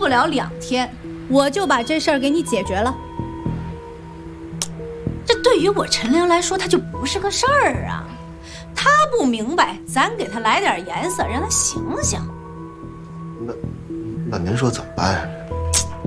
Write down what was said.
不了2天，我就把这事儿给你解决了。这对于我陈玲来说，他就不是个事儿啊。他不明白，咱给他来点颜色，让他醒醒。 那您说怎么办呀？